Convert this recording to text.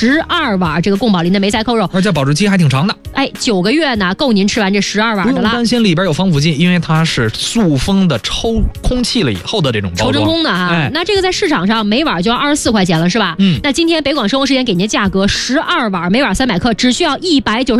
12碗这个宫保林的梅菜扣肉， 而且保质期还挺长的。 哎，9个月呢，够您吃完这12碗的了。 不用担心里边有防腐剂，因为它是塑封的，抽空气了以后的这种包装， 抽真空的哈。 哎， 那这个在市场上每碗就要24块钱了，是吧？ 嗯， 那今天北广生活时间给您的价格，12碗每碗300克，只需要190。